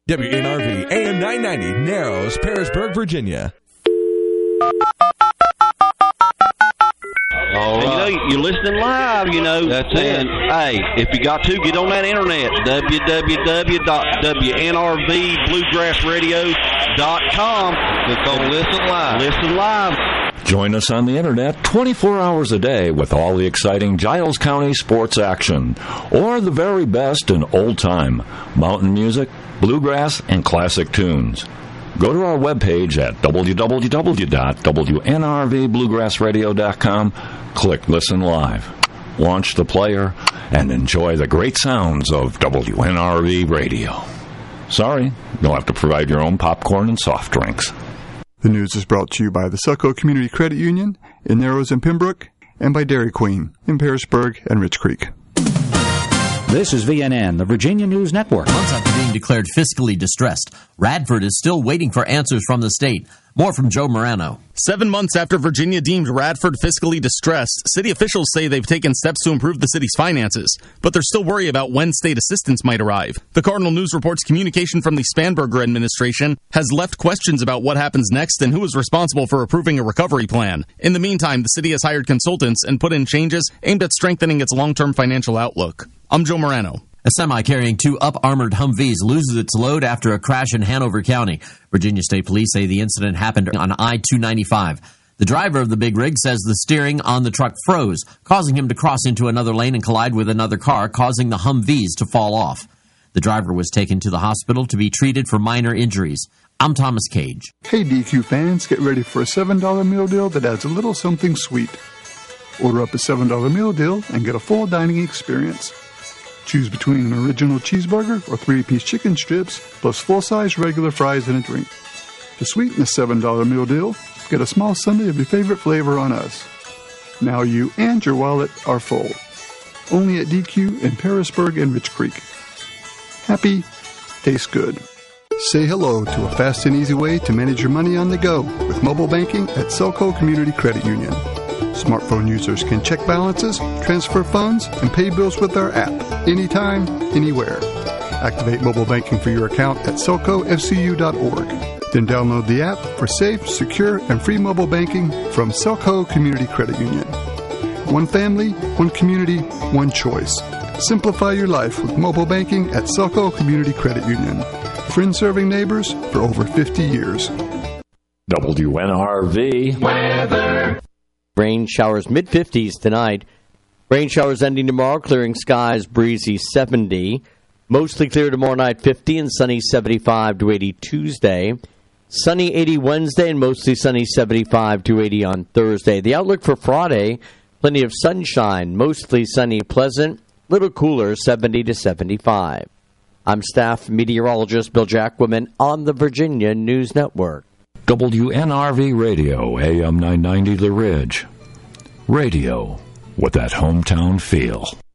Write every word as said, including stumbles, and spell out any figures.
W N R V A M nine ninety, Narrows, Parisburg, Virginia. All right. You know, you're listening live, you know. That's it. Hey, if you got to, get on that internet, w w w dot w n r v bluegrass radio dot com. Click on Listen Live. Listen Live. Join us on the internet twenty-four hours a day with all the exciting Giles County sports action, or the very best in old-time mountain music, bluegrass, and classic tunes. Go to our webpage at w w w dot w n r v bluegrass radio dot com, click Listen Live, launch the player, and enjoy the great sounds of W N R V Radio. Sorry, you'll have to provide your own popcorn and soft drinks. The news is brought to you by the Selco Community Credit Union in Narrows and Pembroke, and by Dairy Queen in Parisburg and Rich Creek. This is V N N, the Virginia News Network. Months after being declared fiscally distressed, Radford is still waiting for answers from the state. More from Joe Morano. Seven months after Virginia deemed Radford fiscally distressed, city officials say they've taken steps to improve the city's finances, but they're still worried about when state assistance might arrive. The Cardinal News reports communication from the Spanberger administration has left questions about what happens next and who is responsible for approving a recovery plan. In the meantime, the city has hired consultants and put in changes aimed at strengthening its long-term financial outlook. I'm Joe Morano. A semi carrying two up-armored Humvees loses its load after a crash in Hanover County. Virginia State Police say the incident happened on I two ninety-five. The driver of the big rig says the steering on the truck froze, causing him to cross into another lane and collide with another car, causing the Humvees to fall off. The driver was taken to the hospital to be treated for minor injuries. I'm Thomas Cage. Hey D Q fans, get ready for a seven dollar meal deal that adds a little something sweet. Order up a seven dollar meal deal and get a full dining experience. Choose between an original cheeseburger or three-piece chicken strips, plus full-size regular fries and a drink. To sweeten the seven dollar meal deal, get a small sundae of your favorite flavor on us. Now you and your wallet are full. Only at D Q in Parisburg and Rich Creek. Happy, tastes good. Say hello to a fast and easy way to manage your money on the go with mobile banking at Selco Community Credit Union. Smartphone users can check balances, transfer funds, and pay bills with our app anytime, anywhere. Activate mobile banking for your account at selco f c u dot org. Then download the app for safe, secure, and free mobile banking from Selco Community Credit Union. One family, one community, one choice. Simplify your life with mobile banking at Selco Community Credit Union. Friends serving neighbors for over fifty years. W N R V Weather. Rain showers mid fifties tonight. Rain showers ending tomorrow, clearing skies, breezy seventy. Mostly clear tomorrow night, fifty, and sunny seventy-five to eighty Tuesday. Sunny eighty Wednesday, and mostly sunny seventy-five to eighty on Thursday. The outlook for Friday, plenty of sunshine, mostly sunny, pleasant, little cooler, seventy to seventy-five. I'm staff meteorologist Bill Jacquemin on the Virginia News Network. W N R V Radio, A M nine ninety The Ridge. Radio with that hometown feel.